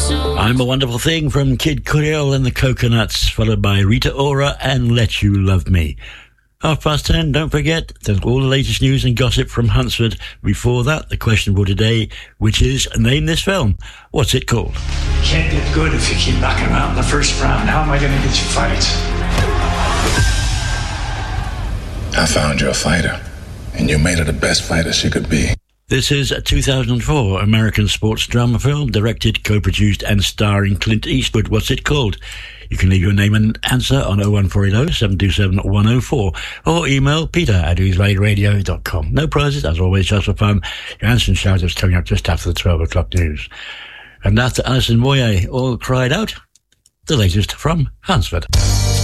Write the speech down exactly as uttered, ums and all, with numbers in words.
I'm a Wonderful Thing from Kid Creole and the Coconuts, followed by Rita Ora and Let You Love Me. Half past ten, don't forget, there's all the latest news and gossip from Huntsford. Before that, the question for today, which is, name this film. What's it called? Can't get good if you keep knocking around in the first round. How am I going to get you fights? I found you a fighter, and you made her the best fighter she could be. This is a two thousand four American sports drama film, directed, co-produced and starring Clint Eastwood. What's it called? You can leave your name and answer on oh one four eight oh, seven two seven, one oh four or email peter at who's played radio dot com. No prizes, as always, just for fun. Your answer and shout-outs coming up just after the twelve o'clock news. And after Alison Moyet all cried out, the latest from Huntsford.